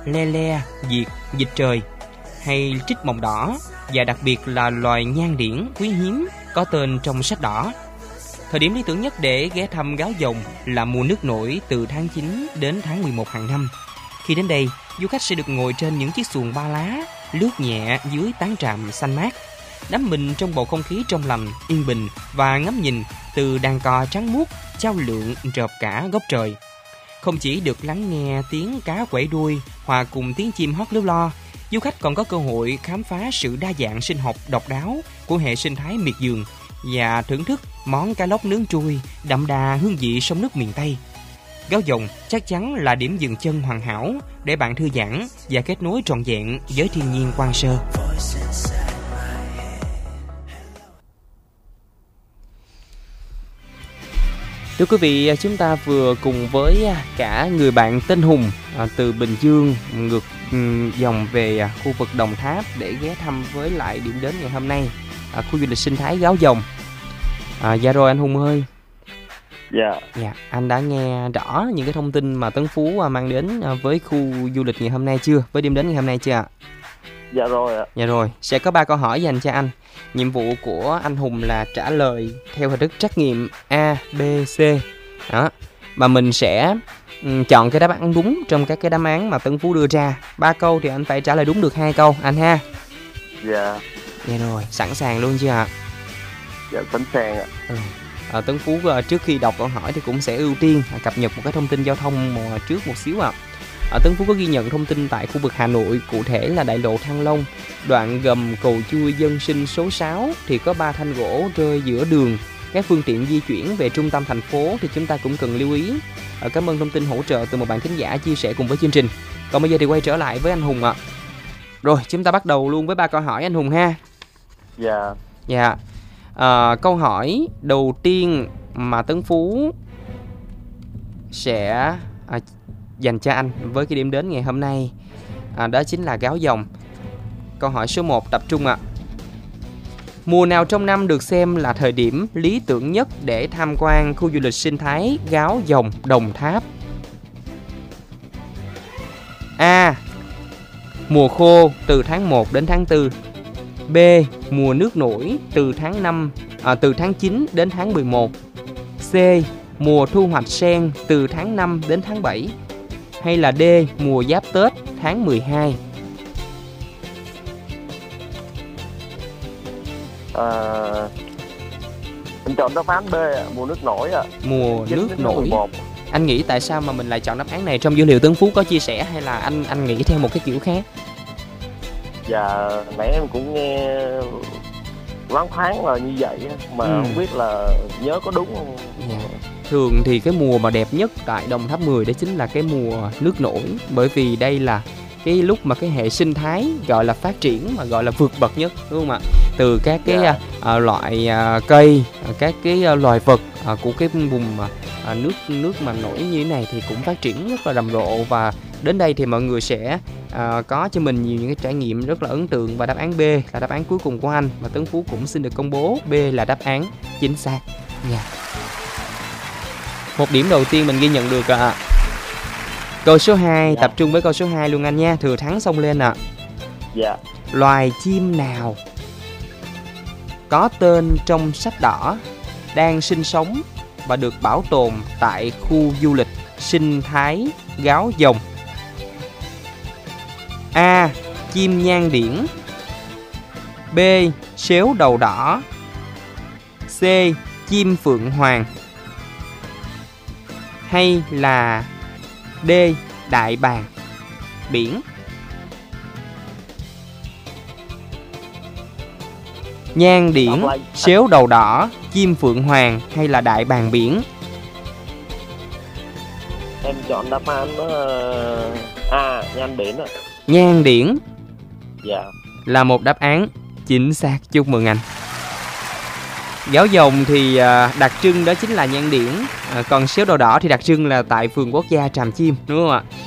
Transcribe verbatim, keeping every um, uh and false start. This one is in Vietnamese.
le le, diệt, dịch trời hay trích mồng đỏ, và đặc biệt là loài nhang điển quý hiếm có tên trong sách đỏ. Thời điểm lý tưởng nhất để ghé thăm Gáo Dòng là mùa nước nổi từ tháng chín đến tháng mười một hàng năm. Khi đến đây, du khách sẽ được ngồi trên những chiếc xuồng ba lá, lướt nhẹ dưới tán tràm xanh mát, đắm mình trong bầu không khí trong lành, yên bình và ngắm nhìn từ đàn cò trắng muốt chao lượn rợp cả góc trời. Không chỉ được lắng nghe tiếng cá quẩy đuôi hòa cùng tiếng chim hót líu lo, du khách còn có cơ hội khám phá sự đa dạng sinh học độc đáo của hệ sinh thái miệt vườn và thưởng thức món cá lóc nướng trui đậm đà hương vị sông nước miền Tây. Gáo Dòng chắc chắn là điểm dừng chân hoàn hảo để bạn thư giãn và kết nối trọn vẹn với thiên nhiên quang sơ. Thưa quý vị, chúng ta vừa cùng với cả người bạn tên Hùng từ Bình Dương ngược dòng về khu vực Đồng Tháp để ghé thăm với lại điểm đến ngày hôm nay, khu du lịch sinh thái Gáo Dòng. À, dạ rồi anh Hùng ơi. Dạ. Dạ, anh đã nghe rõ những cái thông tin mà Tấn Phú mang đến với khu du lịch ngày hôm nay chưa? Với điểm đến ngày hôm nay chưa ạ? Dạ rồi ạ. Dạ rồi, sẽ có ba câu hỏi dành cho anh. Nhiệm vụ của anh Hùng là trả lời theo hình thức trắc nghiệm A, B, C. Đó. Mà mình sẽ um, chọn cái đáp án đúng trong các cái đáp án mà Tấn Phú đưa ra. Ba câu thì anh phải trả lời đúng được hai câu anh ha. Dạ. Dạ rồi, sẵn sàng luôn chưa ạ? Dạ sẵn sàng ạ. Ừ. À, Tấn Phú trước khi đọc câu hỏi thì cũng sẽ ưu tiên cập nhật một cái thông tin giao thông trước một xíu ạ. À, Tấn Phú có ghi nhận thông tin tại khu vực Hà Nội, cụ thể là đại lộ Thăng Long, đoạn gầm cầu chui Dân Sinh số sáu thì có ba thanh gỗ rơi giữa đường. Các phương tiện di chuyển về trung tâm thành phố thì chúng ta cũng cần lưu ý. À, cảm ơn thông tin hỗ trợ từ một bạn thính giả chia sẻ cùng với chương trình. Còn bây giờ thì quay trở lại với anh Hùng ạ. Rồi, chúng ta bắt đầu luôn với ba câu hỏi anh Hùng ha. Dạ. Dạ. À, câu hỏi đầu tiên mà Tấn Phú sẽ à, dành cho anh với cái điểm đến ngày hôm nay, à, đó chính là Gáo Dòng. Câu hỏi số một, tập trung ạ. À. Mùa nào trong năm được xem là thời điểm lý tưởng nhất để tham quan khu du lịch sinh thái Gáo Dòng, Đồng Tháp? A. Mùa khô từ tháng một đến tháng tư. B. Mùa nước nổi từ tháng năm à, từ tháng chín đến tháng mười một. C. Mùa thu hoạch sen từ tháng năm đến tháng bảy. Hay là D. Mùa giáp Tết tháng mười hai. À, mình chọn đáp án B ạ, mùa nước nổi ạ. Mùa nước nổi. Anh nghĩ tại sao mà mình lại chọn đáp án này? Trong dữ liệu Tấn Phú có chia sẻ hay là anh anh nghĩ theo một cái kiểu khác? Dạ, nãy em cũng nghe loáng thoáng là như vậy mà ừ. không biết là nhớ có đúng không? Dạ. Thường thì cái mùa mà đẹp nhất tại Đồng Tháp mười đó chính là cái mùa nước nổi, bởi vì đây là cái lúc mà cái hệ sinh thái gọi là phát triển mà gọi là vượt bậc nhất, đúng không ạ? Từ các cái yeah. uh, loại uh, cây, uh, các cái uh, loài vật uh, của cái vùng uh, nước nước mà nổi như thế này thì cũng phát triển rất là rầm rộ, và đến đây thì mọi người sẽ uh, có cho mình nhiều những cái trải nghiệm rất là ấn tượng, và đáp án B là đáp án cuối cùng của anh, và Tấn Phú cũng xin được công bố B là đáp án chính xác. Yeah. Một điểm đầu tiên mình ghi nhận được ạ. À. Câu số hai, dạ. Tập trung với câu số hai luôn anh nha, thừa thắng xông lên ạ. À. Dạ. Loài chim nào có tên trong sách đỏ đang sinh sống và được bảo tồn tại khu du lịch sinh thái Gáo Dòng? A. Chim nhang điển. B. Sếu đầu đỏ. C. Chim phượng hoàng. Hay là D. Đại bàng biển. Nhang điển, sếu đầu đỏ, chim phượng hoàng hay là đại bàng biển? Em chọn đáp án uh, A. Nhang điển ạ. Nhang điển. Dạ. Là một đáp án chính xác, chúc mừng anh. Gáo Dòng thì đặc trưng đó chính là nhang điển, còn sếu đầu đỏ thì đặc trưng là tại vườn quốc gia Tràm Chim, đúng không ạ?